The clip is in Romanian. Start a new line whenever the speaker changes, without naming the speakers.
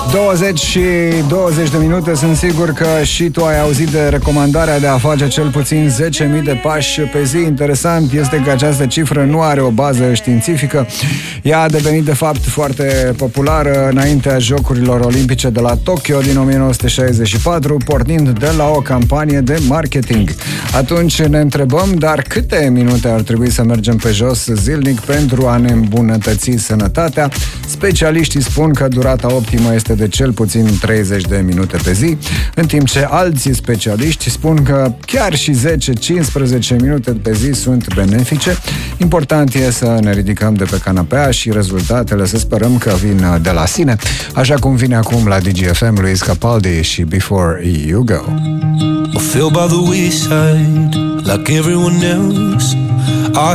20 și 20 de minute. Sunt sigur că și tu ai auzit de recomandarea de a face cel puțin 10.000 de pași pe zi. Interesant este că această cifră nu are o bază științifică. Ea a devenit de fapt foarte populară înaintea Jocurilor Olimpice de la Tokyo din 1964, pornind de la o campanie de marketing. Atunci ne întrebăm, dar câte minute ar trebui să mergem pe jos zilnic pentru a ne îmbunătăți sănătatea? Specialiștii spun că durata optimă este de cel puțin 30 de minute pe zi, în timp ce alții specialiști spun că chiar și 10-15 minute pe zi sunt benefice. Important e să ne ridicăm de pe canapea și rezultatele să sperăm că vin de la sine, așa cum vine acum la DGFM Luis Capaldi și Before You Go.
I feel by the wayside like everyone else. I